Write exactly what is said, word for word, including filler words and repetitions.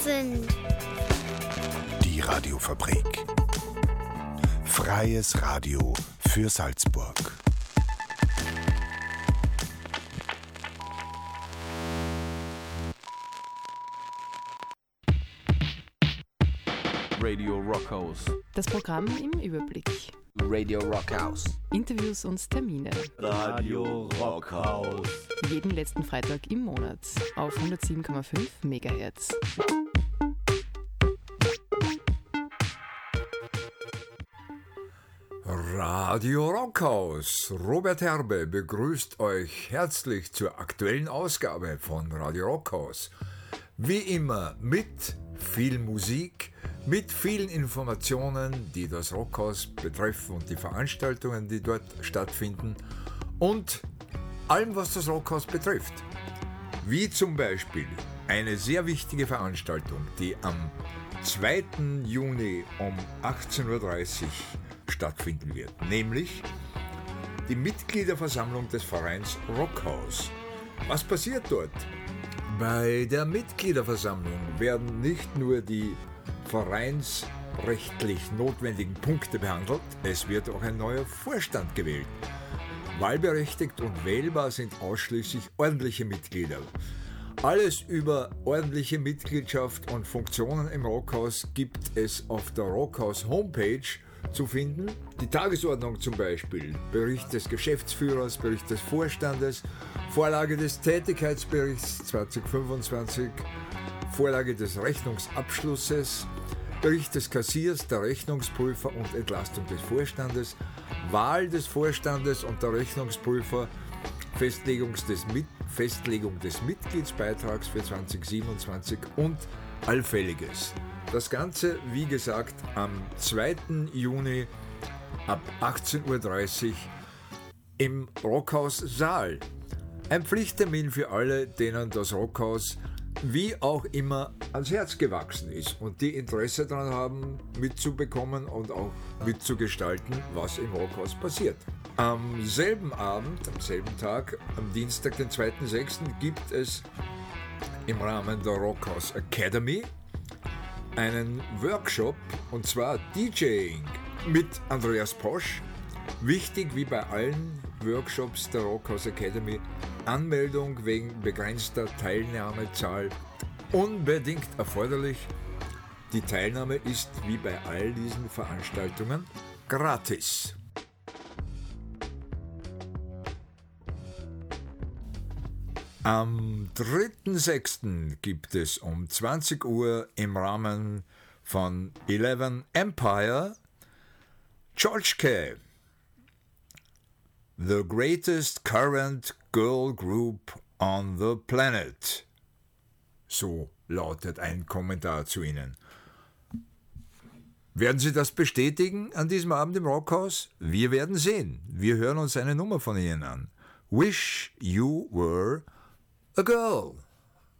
sind. Die Radiofabrik. Freies Radio für Salzburg. Radio Rockhaus. Das Programm im Überblick. Radio Rockhaus. Interviews und Termine. Radio Rockhaus. Jeden letzten Freitag im Monat auf hundertsieben Komma fünf Megahertz. Radio Rockhaus. Robert Herbe begrüßt euch herzlich zur aktuellen Ausgabe von Radio Rockhaus. Wie immer mit viel Musik, mit vielen Informationen, die das Rockhaus betreffen und die Veranstaltungen, die dort stattfinden und allem, was das Rockhaus betrifft. Wie zum Beispiel eine sehr wichtige Veranstaltung, die am zweiten Juni um achtzehn Uhr dreißig stattfinden wird, nämlich die Mitgliederversammlung des Vereins Rockhaus. Was passiert dort? Bei der Mitgliederversammlung werden nicht nur die vereinsrechtlich notwendigen Punkte behandelt, es wird auch ein neuer Vorstand gewählt. Wahlberechtigt und wählbar sind ausschließlich ordentliche Mitglieder. Alles über ordentliche Mitgliedschaft und Funktionen im Rockhaus gibt es auf der Rockhaus Homepage zu finden. Die Tagesordnung zum Beispiel, Bericht des Geschäftsführers, Bericht des Vorstandes, Vorlage des Tätigkeitsberichts zwanzig fünfundzwanzig, Vorlage des Rechnungsabschlusses, Bericht des Kassiers, der Rechnungsprüfer und Entlastung des Vorstandes, Wahl des Vorstandes und der Rechnungsprüfer, Festlegung des, Mit- Festlegung des Mitgliedsbeitrags für zwanzig siebenundzwanzig und Allfälliges. Das Ganze, wie gesagt, am zweiten Juni ab achtzehn Uhr dreißig im Rockhaus Saal. Ein Pflichttermin für alle, denen das Rockhaus wie auch immer ans Herz gewachsen ist und die Interesse daran haben, mitzubekommen und auch mitzugestalten, was im Rockhaus passiert. Am selben Abend, am selben Tag, am Dienstag, den zweiten sechsten gibt es im Rahmen der Rockhaus Academy einen Workshop, und zwar DJing mit Andreas Posch. Wichtig wie bei allen Workshops der Rockhaus Academy, Anmeldung wegen begrenzter Teilnahmezahl unbedingt erforderlich. Die Teilnahme ist wie bei all diesen Veranstaltungen gratis. Am dritten sechsten gibt es um zwanzig Uhr im Rahmen von Eleven Empire Georgeke, the greatest current girl group on the planet. So lautet ein Kommentar zu Ihnen. Werden Sie das bestätigen an diesem Abend im Rockhaus? Wir werden sehen. Wir hören uns eine Nummer von Ihnen an. Wish You Were a Girl.